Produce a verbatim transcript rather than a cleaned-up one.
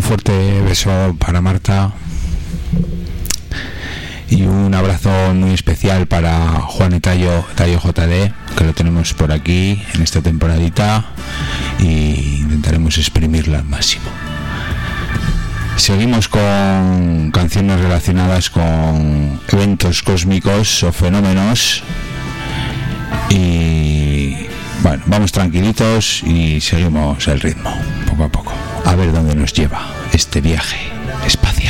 fuerte beso para Marta y un abrazo muy especial para Juan y Tayo, Tayo J D, que lo tenemos por aquí en esta temporadita y intentaremos exprimirla al máximo. Seguimos con canciones relacionadas con eventos cósmicos o fenómenos y bueno, vamos tranquilitos y seguimos el ritmo poco a poco, a ver dónde nos lleva este viaje espacial.